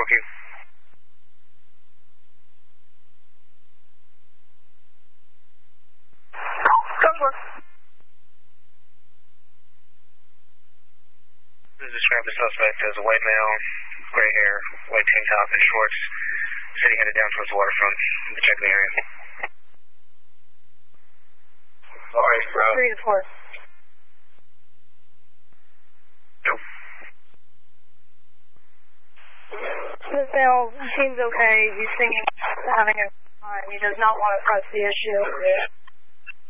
Thank you. This is described the suspect as a white male, gray hair, white tank top, and shorts. City headed down towards the waterfront to check the area. Alright, bro. 3 to 4. Nope. This male seems okay. He's singing, having a good time. He does not want to press the issue.